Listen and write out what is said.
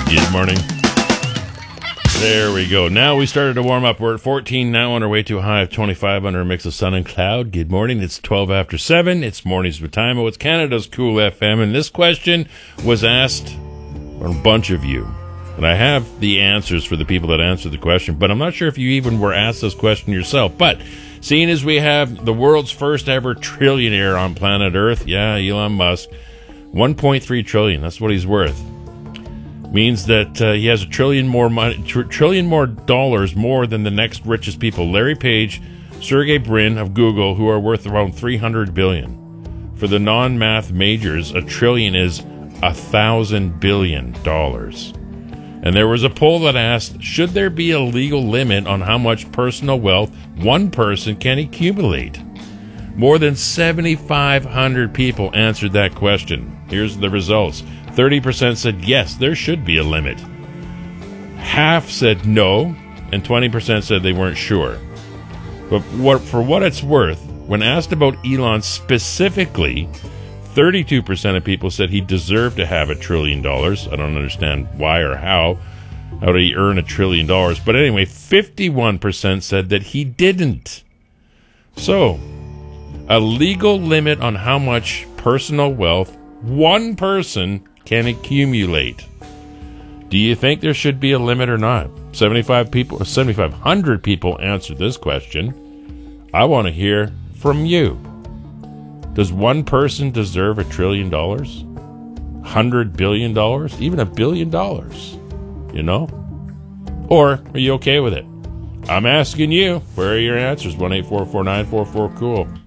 Good morning. There we go. Now we started to warm up. We're at 14 now, on our way to a high of 25 under a mix of sun and cloud. Good morning. It's 12 after 7. It's Mornings with Time. It's Canada's Cool FM. And this question was asked on a bunch of you. And I have the answers for the people that answered the question, but I'm not sure if you even were asked this question yourself. But seeing as we have the world's first ever trillionaire on planet Earth, yeah, Elon Musk, 1.3 trillion, that's what he's worth. Means that he has $1 trillion more money, trillion more dollars more than the next richest people. Larry Page, Sergey Brin of Google, who are worth around $300 billion. For the non-math majors, a trillion is $1,000 billion. And there was a poll that asked, should there be a legal limit on how much personal wealth one person can accumulate? More than 7,500 people answered that question. Here's the results. 30% said yes, there should be a limit. Half said no, and 20% said they weren't sure. But for what it's worth, when asked about Elon specifically, 32% of people said he deserved to have $1 trillion. I don't understand why or how did he earn $1 trillion? But anyway, 51% said that he didn't. So, a legal limit on how much personal wealth one person can accumulate. Do you think there should be a limit or not? 7,500 people answered this question. I want to hear from you. Does one person deserve $1 trillion? $100 billion? Even $1 billion? You know? Or are you okay with it? I'm asking you. Where are your answers? 1-844-944-COOL.